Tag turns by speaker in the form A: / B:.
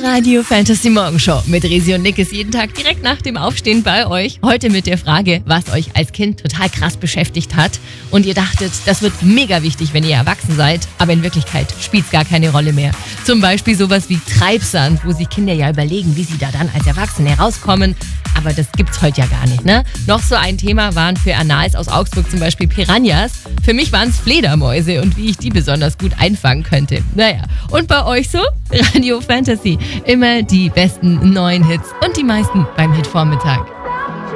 A: Radio Fantasy Morgenshow mit Resi und Nick ist jeden Tag direkt nach dem Aufstehen bei euch. Heute mit der Frage, was euch als Kind total krass beschäftigt hat und ihr dachtet, das wird mega wichtig, wenn ihr erwachsen seid, aber in Wirklichkeit spielt es gar keine Rolle mehr. Zum Beispiel sowas wie Treibsand, wo sich Kinder ja überlegen, wie sie da dann als Erwachsene herauskommen. Aber das gibt's heute ja gar nicht, ne? Noch so ein Thema waren für Anais aus Augsburg zum Beispiel Piranhas. Für mich waren es Fledermäuse und wie ich die besonders gut einfangen könnte. Naja, und bei euch so? Radio Fantasy. Immer die besten neuen Hits und die meisten beim Hitvormittag.